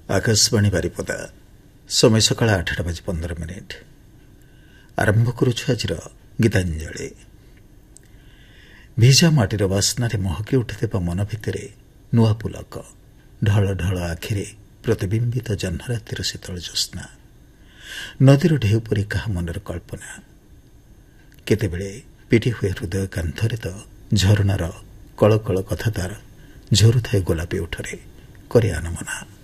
आकाशवाणी बारिपदा समय सकाळ 8:15 आरंभ करुछु आजिर गीतांजलि। भिजा माटीर बास्नारे महकी उठिथिबा मन भितरे नुआ पुलक ढळ ढळ आखिरे प्रतिबिंबित जह्नरातिर शीतल ज्योत्स्ना नदीर ढेउ परि कहा मनर कल्पना केतेबेले पिटी हुए हृदय कांथरे तो झरणार कलकल कथा तार झरुथाए गोलापी उठरे करे आनमना।